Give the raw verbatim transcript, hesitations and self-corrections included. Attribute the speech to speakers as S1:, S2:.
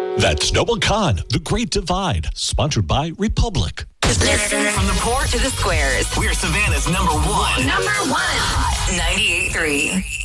S1: That's Noah Khan, The Great Divide, sponsored by Republic.
S2: Listen from the port to the squares.
S3: We're Savannah's number one.
S2: Number one. ninety-eight point three.